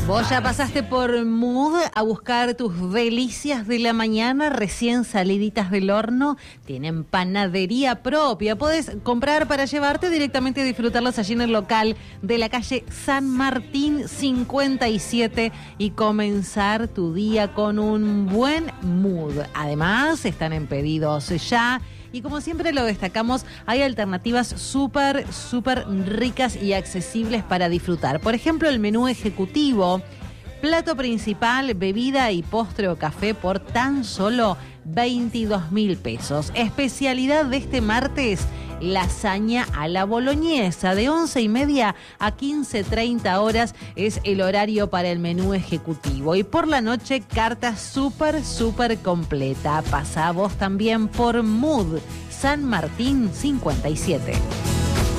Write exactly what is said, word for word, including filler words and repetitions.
Vos ya pasaste por Mood a buscar tus delicias de la mañana recién saliditas del horno. Tienen panadería propia. Podés comprar para llevarte directamente a disfrutarlos allí en el local de la calle San Martín cincuenta y siete y comenzar tu día con un buen mood. Además, están en pedidos ya. Y como siempre lo destacamos, hay alternativas súper, súper ricas y accesibles para disfrutar. Por ejemplo, el menú ejecutivo, plato principal, bebida y postre o café por tan solo veintidós mil pesos. Especialidad de este martes, lasaña a la boloñesa. De once y media a quince treinta horas es el horario para el menú ejecutivo. Y por la noche, carta súper, súper completa. Pasá vos también por Mood, San Martín cincuenta y siete.